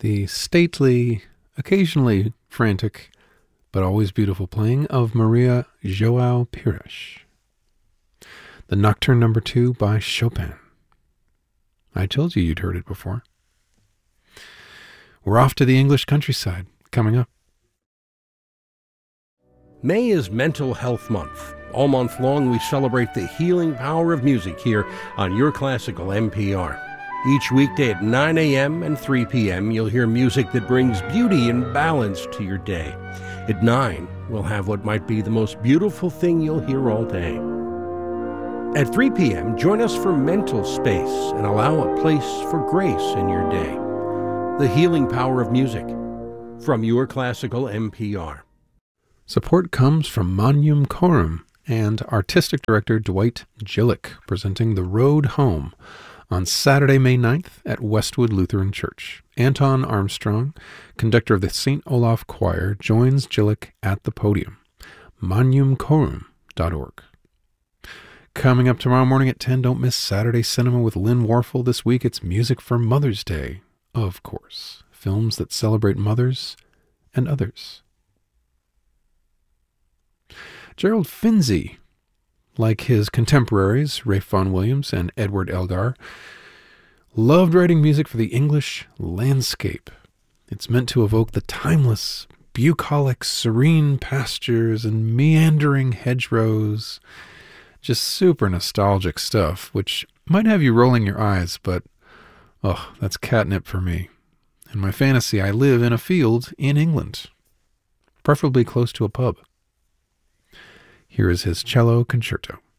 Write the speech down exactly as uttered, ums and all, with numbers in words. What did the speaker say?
the stately, occasionally frantic, but always beautiful playing of Maria João Pires. The Nocturne Number Two by Chopin. I told you you'd heard it before. We're off to the English countryside, coming up. May is Mental Health Month. All month long, we celebrate the healing power of music here on Your Classical N P R. Each weekday at nine a.m. and three p.m., you'll hear music that brings beauty and balance to your day. At nine, we'll have what might be the most beautiful thing you'll hear all day. At three p.m., join us for Mental Space and allow a place for grace in your day. The healing power of music from Your Classical N P R. Support comes from Magnum Chorum and Artistic Director Dwight Gillick, presenting The Road Home on Saturday, May ninth at Westwood Lutheran Church. Anton Armstrong, conductor of the Saint Olaf Choir, joins Gillick at the podium. magnum chorum dot org. Coming up tomorrow morning at ten, don't miss Saturday Cinema with Lynn Warfel. This week it's music for Mother's Day, of course. Films that celebrate mothers and others. Gerald Finzi, like his contemporaries, Ralph Vaughan Williams and Edward Elgar, loved writing music for the English landscape. It's meant to evoke the timeless, bucolic, serene pastures and meandering hedgerows. Just super nostalgic stuff, which might have you rolling your eyes, but, oh, that's catnip for me. In my fantasy, I live in a field in England, preferably close to a pub. Here is his cello concerto.